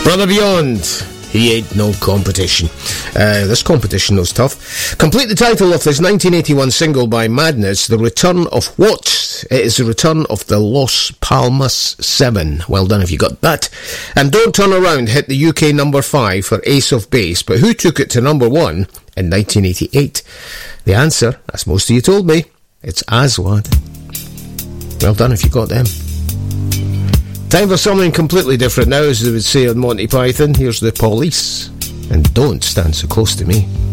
Brother Beyond, he ain't no competition. This competition was tough. Complete the title of this 1981 single by Madness, The Return of What? It is the return of the Los Palmas 7. Well done if you got that. And Don't Turn Around hit the UK number 5 for Ace of Base, but who took it to number 1 in 1988? The answer, as most of you told me, it's Aswad. Well done if you got them. Time for something completely different now, as they would say on Monty Python. Here's the Police, and Don't Stand So Close to Me.